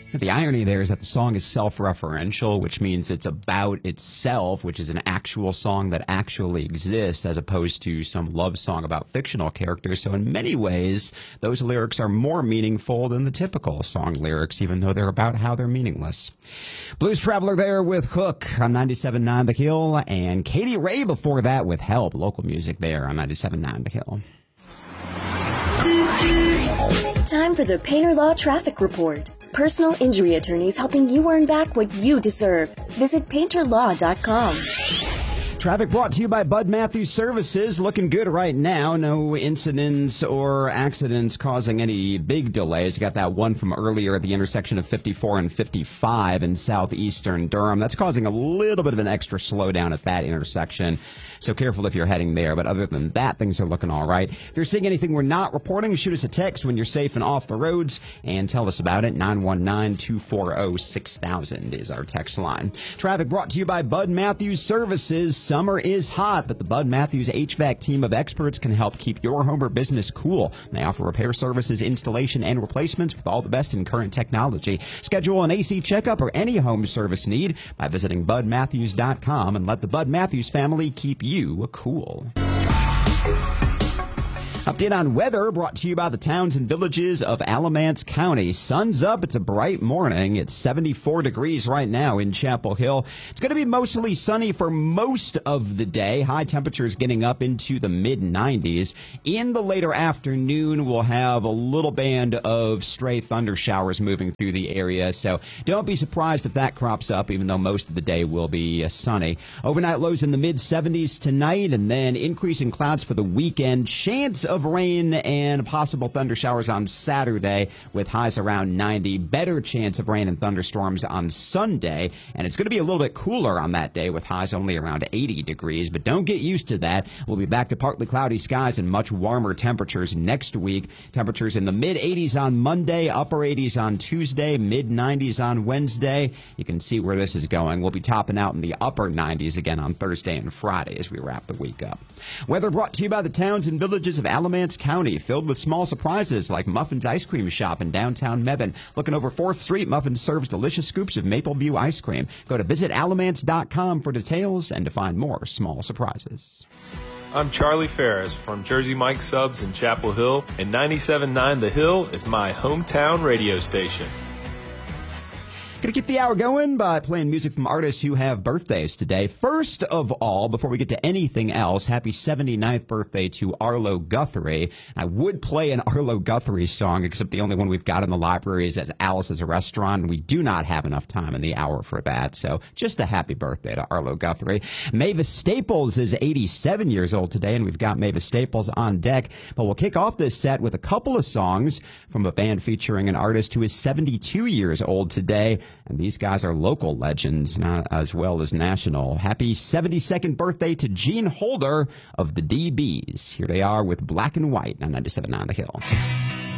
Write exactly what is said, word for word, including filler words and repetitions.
The irony there is that the song is self-referential, which means it's about itself, which is an actual song that actually exists, as opposed to some love song about fictional characters. So in many ways, those lyrics are more meaningful than the typical song lyrics, even though they're about how they're meaningless. Blues Traveler there with Hook on ninety-seven point nine The Hill, and Katie Ray before that with Help, local music there on ninety-seven point nine The Hill. Time for the Painter Law Traffic Report. Personal injury attorneys helping you earn back what you deserve. Visit painter law dot com. Traffic brought to you by Bud Matthews Services. Looking good right now. No incidents or accidents causing any big delays. You got that one from earlier at the intersection of fifty-four and fifty-five in southeastern Durham. That's causing a little bit of an extra slowdown at that intersection. So careful if you're heading there. But other than that, things are looking all right. If you're seeing anything we're not reporting, shoot us a text when you're safe and off the roads and tell us about it. nine one nine, two four zero, six thousand is our text line. Traffic brought to you by Bud Matthews Services. Summer is hot, but the Bud Matthews H V A C team of experts can help keep your home or business cool. They offer repair services, installation, and replacements with all the best in current technology. Schedule an A C checkup or any home service need by visiting bud matthews dot com and let the Bud Matthews family keep you cool. Update on weather brought to you by the towns and villages of Alamance County. Sun's up. It's a bright morning. It's seventy-four degrees right now in Chapel Hill. It's going to be mostly sunny for most of the day. High temperatures getting up into the mid nineties. In the later afternoon, we'll have a little band of stray thunder showers moving through the area. So don't be surprised if that crops up, even though most of the day will be uh, sunny. Overnight lows in the mid seventies tonight, and then increasing clouds for the weekend. Chance of rain and possible thunder showers on Saturday with highs around ninety. Better chance of rain and thunderstorms on Sunday. And it's going to be a little bit cooler on that day with highs only around eighty degrees. But don't get used to that. We'll be back to partly cloudy skies and much warmer temperatures next week. Temperatures in the mid eighties on Monday, upper eighties on Tuesday, mid nineties on Wednesday. You can see where this is going. We'll be topping out in the upper nineties again on Thursday and Friday as we wrap the week up. Weather brought to you by the towns and villages of Alamance County, filled with small surprises like Muffin's Ice Cream Shop in downtown Mebane. Looking over fourth Street, Muffins serves delicious scoops of Maple View ice cream. Go to visit alamance dot com for details and to find more small surprises. I'm Charlie Ferris from Jersey Mike Subs in Chapel Hill, and ninety-seven point nine The Hill is my hometown radio station. Going to keep the hour going by playing music from artists who have birthdays today. First of all, before we get to anything else, happy seventy-ninth birthday to Arlo Guthrie. I would play an Arlo Guthrie song, except the only one we've got in the library is at Alice's Restaurant, and we do not have enough time in the hour for that. So just a happy birthday to Arlo Guthrie. Mavis Staples is eighty-seven years old today, and we've got Mavis Staples on deck. But we'll kick off this set with a couple of songs from a band featuring an artist who is seventy-two years old today. And these guys are local legends, not as well as national. Happy seventy-second birthday to Gene Holder of the D Bs. Here they are with Black and White on ninety-seven point nine The Hill.